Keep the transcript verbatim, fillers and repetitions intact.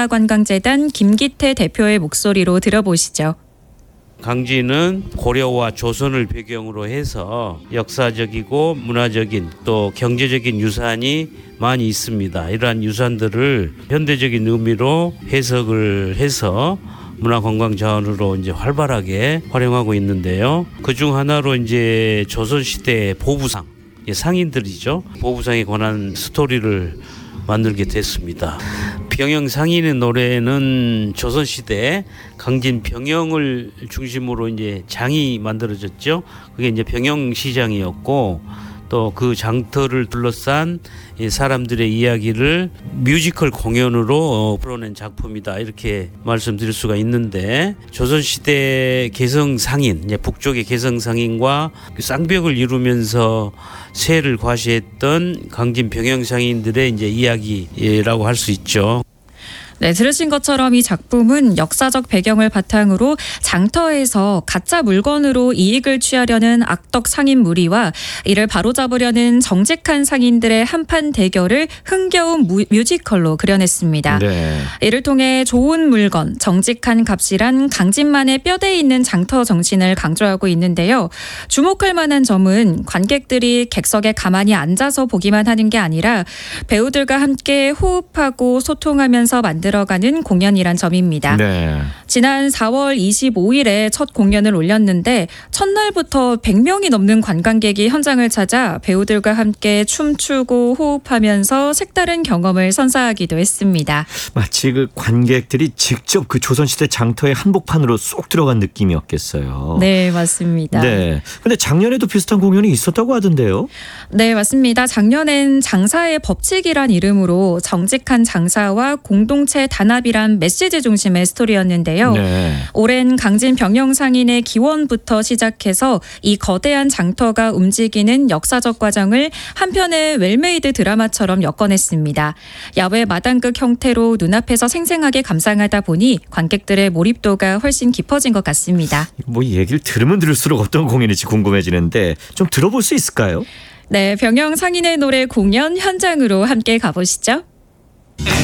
문화관광재단 김기태 대표의 목소리로 들어보시죠. 강진은 고려와 조선을 배경으로 해서 역사적이고 문화적인 또 경제적인 유산이 많이 있습니다. 이러한 유산들을 현대적인 의미로 해석을 해서 문화관광자원으로 이제 활발하게 활용하고 있는데요. 그중 하나로 이제 조선시대 보부상, 상인들이죠. 보부상에 관한 스토리를 만들게 됐습니다. 병영 상인의 노래는 조선시대 강진 병영을 중심으로 이제 장이 만들어졌죠. 그게 이제 병영시장이었고 또 그 장터를 둘러싼 사람들의 이야기를 뮤지컬 공연으로 풀어낸 작품이다. 이렇게 말씀드릴 수가 있는데 조선시대 개성상인, 이제 북쪽의 개성상인과 쌍벽을 이루면서 세를 과시했던 강진 병영상인들의 이제 이야기라고 할 수 있죠. 네, 들으신 것처럼 이 작품은 역사적 배경을 바탕으로 장터에서 가짜 물건으로 이익을 취하려는 악덕 상인 무리와 이를 바로잡으려는 정직한 상인들의 한판 대결을 흥겨운 무, 뮤지컬로 그려냈습니다. 네. 이를 통해 좋은 물건, 정직한 값이란 강진만의 뼈대에 있는 장터 정신을 강조하고 있는데요. 주목할 만한 점은 관객들이 객석에 가만히 앉아서 보기만 하는 게 아니라 배우들과 함께 호흡하고 소통하면서 만든 들어가는 공연이란 점입니다. 네. 지난 사월 이십오일에 첫 공연을 올렸는데 첫날부터 백 명이 넘는 관광객이 현장을 찾아 배우들과 함께 춤추고 호흡하면서 색다른 경험을 선사하기도 했습니다. 마치 그 관객들이 직접 그 조선시대 장터의 한복판으로 쏙 들어간 느낌이었겠어요. 네, 맞습니다. 네. 근데 작년에도 비슷한 공연이 있었다고 하던데요? 네, 맞습니다. 작년엔 장사의 법칙이란 이름으로 정직한 장사와 공동체 단합이란 메시지 중심의 스토리였는데요. 네. 오랜 강진 병영상인의 기원부터 시작해서 이 거대한 장터가 움직이는 역사적 과정을 한 편의 웰메이드 드라마처럼 엮어냈습니다. 야외 마당극 형태로 눈앞에서 생생하게 감상하다 보니 관객들의 몰입도가 훨씬 깊어진 것 같습니다. 뭐 얘기를 들으면 들을수록 어떤 공연인지 궁금해지는데 좀 들어볼 수 있을까요? 네, 병영상인의 노래 공연 현장으로 함께 가보시죠.